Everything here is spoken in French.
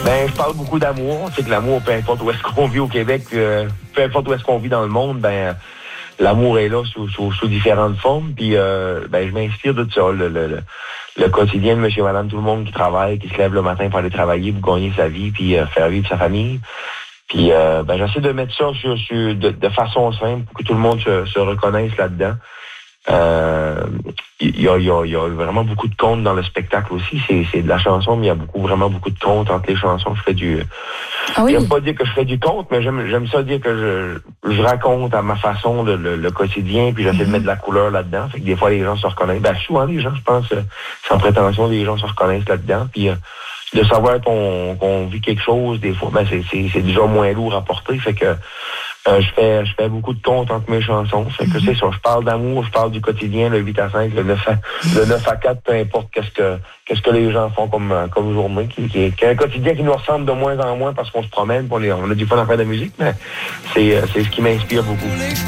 Ben, je parle beaucoup d'amour. C'est que l'amour, peu importe où est-ce qu'on vit au Québec, peu importe où est-ce qu'on vit dans le monde, ben l'amour est là sous différentes formes. Puis ben, je m'inspire de ça. Le quotidien de monsieur et madame, tout le monde qui travaille, qui se lève le matin pour aller travailler, pour gagner sa vie, puis faire vivre sa famille. Puis ben, j'essaie de mettre ça de façon simple pour que tout le monde se reconnaisse là-dedans. Il y a vraiment beaucoup de contes dans le spectacle aussi. C'est de la chanson, mais il y a vraiment beaucoup de contes entre les chansons. Je fais j'aime pas dire que je fais du conte, mais j'aime ça dire que je raconte à ma façon le quotidien, puis j'essaie de mettre de la couleur là-dedans. Fait que des fois, les gens se reconnaissent. Ben, souvent, les gens, je pense, sans prétention, les gens se reconnaissent là-dedans. Puis de savoir qu'on vit quelque chose, des fois, ben c'est déjà moins lourd à porter. Fait que je fais beaucoup de contes entre mes chansons. Fait que c'est ça, je parle d'amour, je parle du quotidien, le 8 à 5, le 9 à 4, peu importe qu'est-ce que les gens font comme journée, qui est un quotidien qui nous ressemble de moins en moins parce qu'on se promène, on a du fun à faire de la musique, mais c'est ce qui m'inspire beaucoup.